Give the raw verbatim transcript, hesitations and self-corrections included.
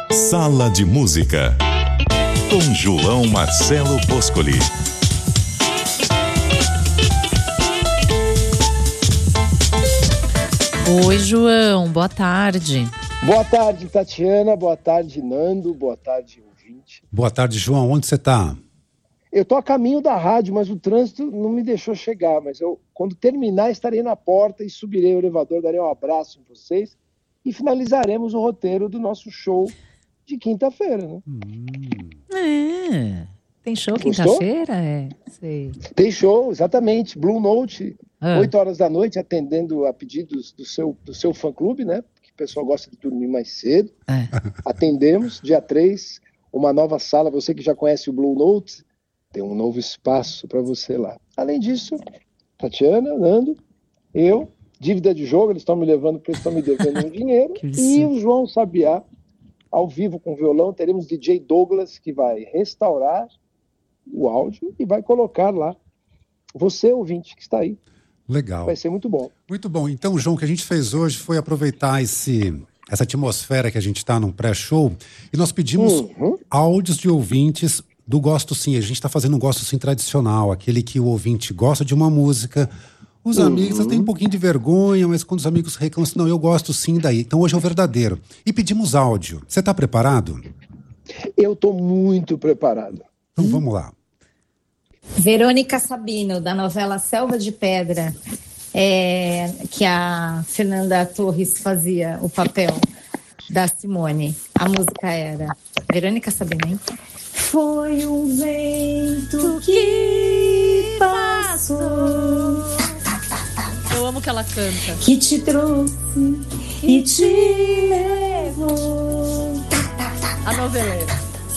Sala de Música, com João Marcelo Boscoli. Oi, João, boa tarde. Boa tarde, Tatiana, boa tarde, Nando, boa tarde, ouvinte. Boa tarde, João, onde você está? Eu estou a caminho da rádio, mas o trânsito não me deixou chegar, mas eu, quando terminar, estarei na porta e subirei o elevador, darei um abraço em vocês e finalizaremos o roteiro do nosso show de quinta-feira, né? Hum. É, tem show Gostou? quinta-feira? É, sei. Tem show, exatamente, Blue Note, Ah. oito horas da noite, atendendo a pedidos do seu, do seu fã-clube, né? Porque o pessoal gosta de dormir mais cedo. É. Atendemos, dia três, uma nova sala, você que já conhece o Blue Note, tem um novo espaço para você lá. Além disso, Tatiana, Nando, eu, dívida de jogo, eles estão me levando porque eles estão me devendo um dinheiro, e o João Sabiá, ao vivo com violão, teremos D J Douglas, que vai restaurar o áudio e vai colocar lá você, ouvinte, que está aí. Legal. Vai ser muito bom. Muito bom. Então, João, o que a gente fez hoje foi aproveitar esse, essa atmosfera que a gente está num pré-show e nós pedimos Uhum. áudios de ouvintes do Gosto Sim. A gente está fazendo um Gosto Sim tradicional, aquele que o ouvinte gosta de uma música. Os Uhum. amigos têm um pouquinho de vergonha, mas quando os amigos reclamam, assim, não, eu gosto sim daí. Então hoje é o verdadeiro. E pedimos áudio. Você está preparado? Eu estou muito preparado. Então hum. vamos lá. Verônica Sabino, da novela Selva de Pedra, é, que a Fernanda Torres fazia o papel da Simone. A música era Verônica Sabino, hein? Foi um vento que passou, Eu amo que ela canta. que te trouxe e te levou. A noveleira.